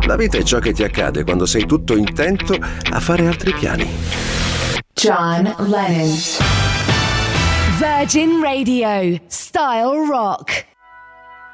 La vita è ciò che ti accade quando sei tutto intento a fare altri piani. John Lennon. Virgin Radio. Style Rock.